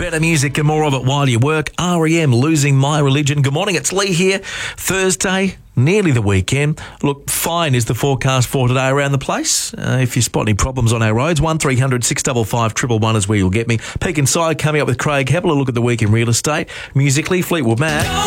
Better music and more of it while you work. R.E.M. Losing My Religion. Good morning, it's Lee here. Thursday, nearly the weekend. Look, fine is the forecast for today around the place. If you spot any problems on our roads, 1300 655 111 is where you'll get me. Peak Inside coming up with Craig Heppel. A look at the week in real estate. Musically, Fleetwood Mac.